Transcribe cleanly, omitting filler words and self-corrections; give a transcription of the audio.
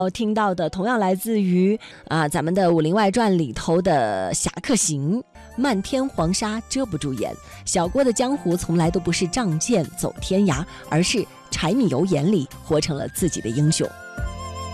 听到的同样来自于咱们的《武林外传》里头的侠客行，漫天黄沙遮不住眼，小郭的江湖从来都不是仗剑走天涯，而是柴米油盐里活成了自己的英雄。